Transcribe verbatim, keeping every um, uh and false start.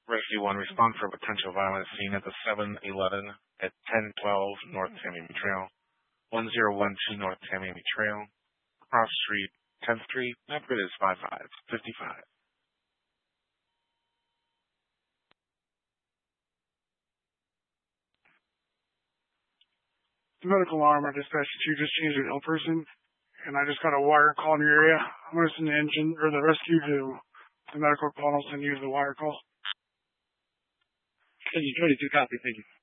Rescue one, respond for potential violence seen at the seven eleven at ten twelve North Tamiami Trail, one zero one two North Tamiami Trail, Cross Street, tenth Street, map grid is five five five. The medical alarm I dispatched you just changed to an ill person, and I just got a wire call in your area. I'm going to send the engine, or the rescue to the medical call, and I'll send you the wire call. Can you twenty-two copy, thank you.